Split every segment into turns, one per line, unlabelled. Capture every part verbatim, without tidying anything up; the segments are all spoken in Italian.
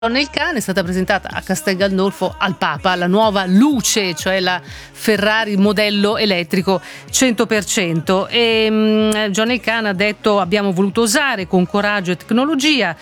Nel Cane è stata presentata a Castel Gandolfo al Papa la nuova Luce, cioè la Ferrari modello elettrico cento per cento, e um, John Elkann ha detto: abbiamo voluto osare con coraggio e tecnologia,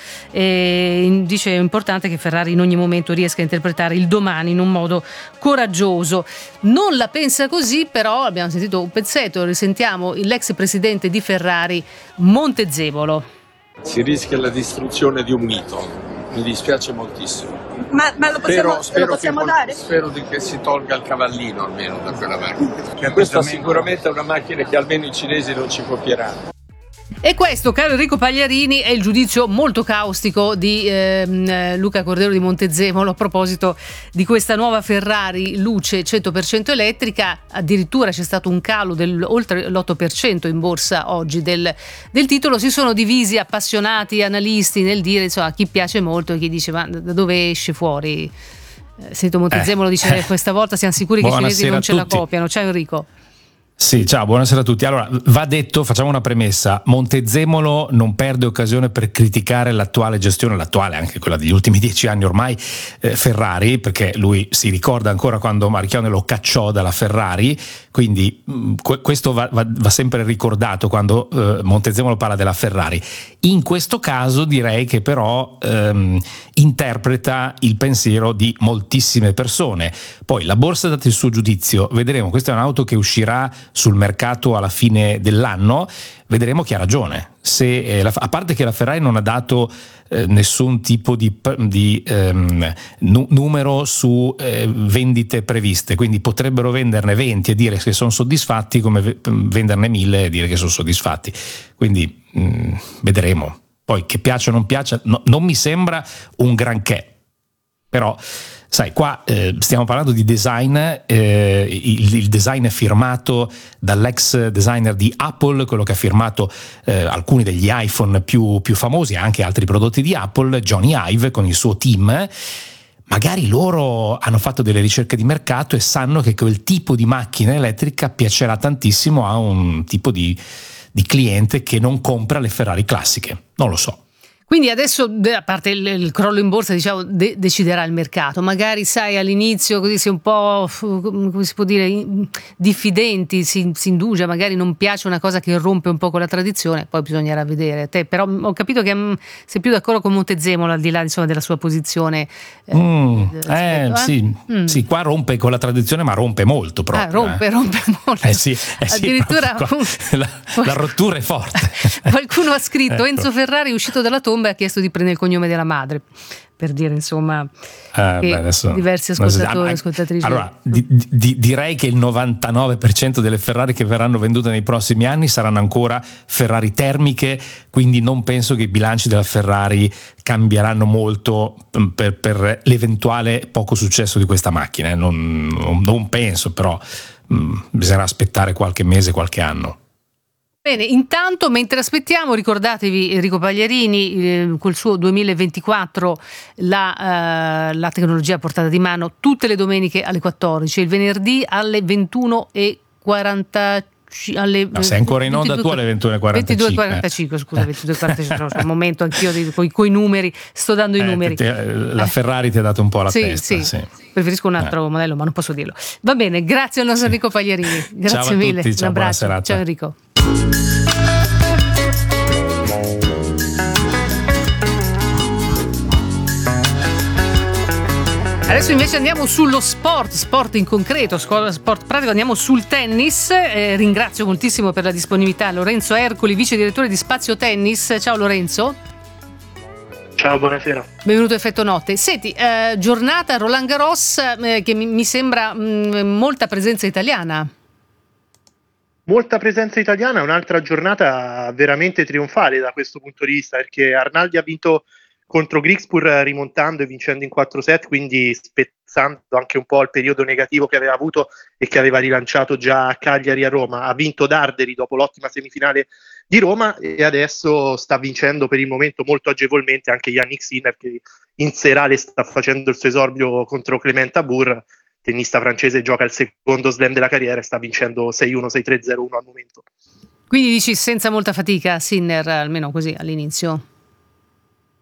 e dice è importante che Ferrari in ogni momento riesca a interpretare il domani in un modo coraggioso. Non la pensa così, però abbiamo sentito un pezzetto, risentiamo l'ex presidente di Ferrari Montezemolo.
Si rischia la distruzione di un mito. Mi dispiace moltissimo.
Ma, ma lo possiamo,
spero, spero
lo possiamo
che,
dare?
Spero di che si tolga il cavallino almeno da quella macchina. Che questa sicuramente è una macchina che almeno i cinesi non ci copieranno.
E questo, caro Enrico Pagliarini, è il giudizio molto caustico di eh, Luca Cordero di Montezemolo a proposito di questa nuova Ferrari Luce cento per cento elettrica. Addirittura c'è stato un calo del oltre l'otto per cento in borsa oggi del, del titolo. Si sono divisi appassionati analisti nel dire, insomma, chi piace molto e chi dice ma da dove esce fuori. Eh, sento Montezemolo eh, dice eh, questa volta siamo sicuri che i cinesi non ce la copiano. Ciao Enrico.
Sì, ciao, buonasera a tutti. Allora, va detto, facciamo una premessa: Montezemolo non perde occasione per criticare l'attuale gestione, l'attuale anche quella degli ultimi dieci anni ormai, eh, Ferrari, perché lui si ricorda ancora quando Marchionne lo cacciò dalla Ferrari, quindi mh, questo va, va, va sempre ricordato quando eh, Montezemolo parla della Ferrari. In questo caso direi che però ehm, interpreta il pensiero di moltissime persone. Poi la borsa ha dato il suo giudizio, vedremo, questa è un'auto che uscirà sul mercato alla fine dell'anno, vedremo chi ha ragione. Se, eh, la, a parte che la Ferrari non ha dato eh, nessun tipo di, di ehm, nu- numero su eh, vendite previste, quindi potrebbero venderne venti e dire che sono soddisfatti, come v- venderne mille e dire che sono soddisfatti, quindi mh, vedremo. Poi che piaccia o non piaccia, no, non mi sembra un granché, però sai, qua eh, stiamo parlando di design, eh, il, il design è firmato dall'ex designer di Apple, quello che ha firmato eh, alcuni degli iPhone più, più famosi, anche altri prodotti di Apple, Johnny Ive con il suo team. Magari loro hanno fatto delle ricerche di mercato e sanno che quel tipo di macchina elettrica piacerà tantissimo a un tipo di, di cliente che non compra le Ferrari classiche, non lo so.
Quindi adesso, a parte il, il crollo in borsa, diciamo, de- deciderà il mercato. Magari, sai, all'inizio così si è un po', come si può dire, diffidenti, si, si indugia, magari non piace una cosa che rompe un po' con la tradizione, poi bisognerà vedere. Te, però ho capito che mh, sei più d'accordo con Montezemolo, al di là, insomma, della sua posizione. Eh,
mm,
rispetto,
eh,
eh?
Sì,
mm.
sì, qua rompe con la tradizione, ma rompe molto proprio.
Ah, rompe,
eh.
rompe molto.
Eh sì, eh sì,
addirittura
qua, la, la rottura è forte.
Qualcuno ha scritto:
ecco.
Enzo Ferrari è uscito dalla tomba e ha chiesto di prendere il cognome della madre, per dire, insomma,
eh,
che
beh, adesso,
diversi ascoltatori e ascoltatrici.
Allora, di, di, direi che il novantanove per cento delle Ferrari che verranno vendute nei prossimi anni saranno ancora Ferrari termiche, quindi non penso che i bilanci della Ferrari cambieranno molto per, per l'eventuale poco successo di questa macchina. Non, non, non penso, però mh, bisognerà aspettare qualche mese, qualche anno.
Bene, intanto mentre aspettiamo, ricordatevi Enrico Pagliarini eh, col suo duemilaventiquattro la, eh, la tecnologia a portata di mano tutte le domeniche alle quattordici, il venerdì alle ventuno e quaranta. Alle,
no, sei ancora in onda tu alle ventuno e quarantacinque.
ventidue e quarantacinque, scusa, ventidue e quarantacinque, no, al momento anch'io con i numeri, sto dando i
eh,
numeri.
Te, la Ferrari ti ha dato un po' la
sì,
testa.
Sì.
Sì.
Preferisco un altro eh. modello, ma non posso dirlo. Va bene, grazie al nostro sì. Enrico Pagliarini. Grazie
ciao
mille.
A tutti, ciao,
un abbraccio.
Buona serata.
Ciao Enrico. Adesso invece andiamo sullo sport, sport in concreto, sport pratico, andiamo sul tennis. Eh, ringrazio moltissimo per la disponibilità Lorenzo Ercoli, vice direttore di Spazio Tennis. Ciao Lorenzo.
Ciao, buonasera.
Benvenuto a Effetto Notte. Senti, eh, giornata Roland Garros eh, che mi, mi sembra mh, molta presenza italiana.
Molta presenza italiana, un'altra giornata veramente trionfale da questo punto di vista, perché Arnaldi ha vinto contro Grigspur rimontando e vincendo in quattro set, quindi spezzando anche un po' il periodo negativo che aveva avuto e che aveva rilanciato già a Cagliari e a Roma. Ha vinto Darderi dopo l'ottima semifinale di Roma e adesso sta vincendo per il momento molto agevolmente anche Yannick Sinner, che in serale sta facendo il suo esordio contro Clement Abur, tennista francese, gioca il secondo slam della carriera e sta vincendo sei uno, sei tre, zero uno al momento.
Quindi dici senza molta fatica Sinner, almeno così all'inizio?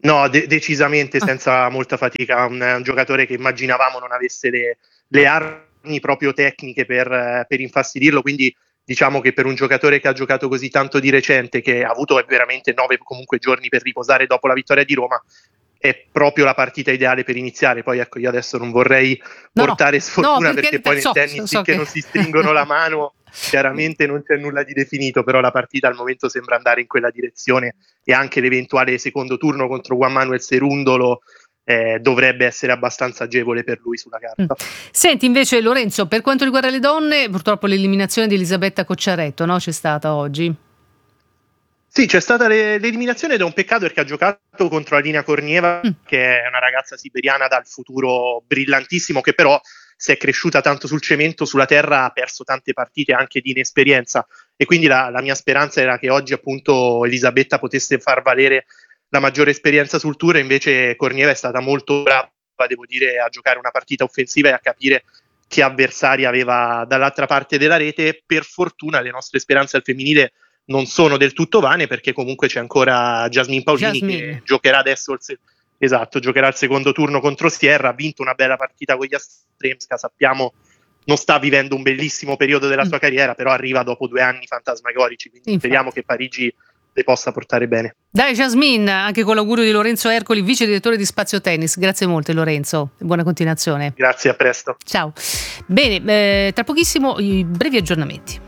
No, de- decisamente senza molta fatica, un, un giocatore che immaginavamo non avesse le, le armi proprio tecniche per, per infastidirlo, quindi diciamo che per un giocatore che ha giocato così tanto di recente, che ha avuto veramente nove comunque giorni per riposare dopo la vittoria di Roma, è proprio la partita ideale per iniziare. Poi ecco, io adesso non vorrei
no,
portare sfortuna,
no,
perché, perché poi nel
so,
tennis
so
che, che non si stringono la mano chiaramente non c'è nulla di definito, però la partita al momento sembra andare in quella direzione, e anche l'eventuale secondo turno contro Juan Manuel Cerúndolo eh, dovrebbe essere abbastanza agevole per lui sulla carta.
Mm. Senti invece Lorenzo, per quanto riguarda le donne, purtroppo l'eliminazione di Elisabetta Cocciaretto, no? C'è stata oggi.
Sì, c'è stata le, l'eliminazione ed è un peccato, perché ha giocato contro Alina Kornieva, mm. che è una ragazza siberiana dal futuro brillantissimo, che però si è cresciuta tanto sul cemento, sulla terra ha perso tante partite anche di inesperienza, e quindi la, la mia speranza era che oggi appunto Elisabetta potesse far valere la maggiore esperienza sul tour, e invece Kornieva è stata molto brava, devo dire, a giocare una partita offensiva e a capire che avversari aveva dall'altra parte della rete. Per fortuna le nostre speranze al femminile non sono del tutto vane, perché comunque c'è ancora Jasmine Paolini Jasmine. che giocherà adesso il se- esatto, giocherà il secondo turno contro Sierra, ha vinto una bella partita con gli Astremska, sappiamo non sta vivendo un bellissimo periodo della sua mm. carriera, però arriva dopo due anni fantasmagorici, quindi Infatti. speriamo che Parigi le possa portare bene.
Dai Jasmine, anche con l'augurio di Lorenzo Ercoli, vice direttore di Spazio Tennis. Grazie molte Lorenzo, buona continuazione.
Grazie, a presto.
Ciao. Bene, eh, tra pochissimo i brevi aggiornamenti.